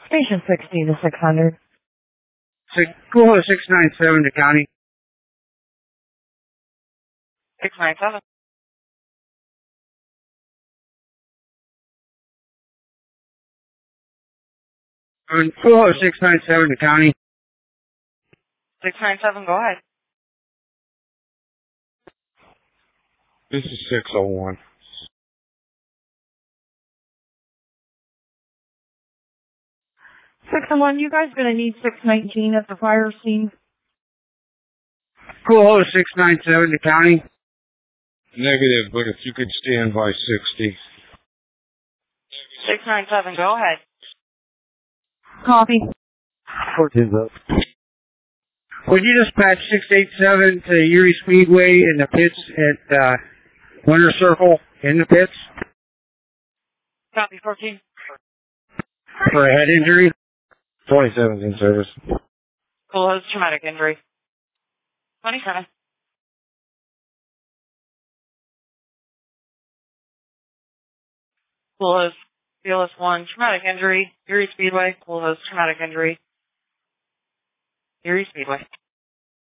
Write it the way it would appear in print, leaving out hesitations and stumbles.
Station 60 to 600. Cool 697 to county. 697. Cool 697 to county. 697, go ahead. This is 601. 601, you guys gonna need 619 at the fire scene. Cool 697 to county. Negative, but if you could stand by 60. 697, go ahead. Copy. 14's up. Would you dispatch 687 to Erie Speedway in the pits at Winter Circle in the pits? Copy, 14. For a head injury? 27's in service. Cool has traumatic injury. 27. Cool has BLS 1 traumatic injury. Erie Speedway. Cool has traumatic injury. Erie Speedway.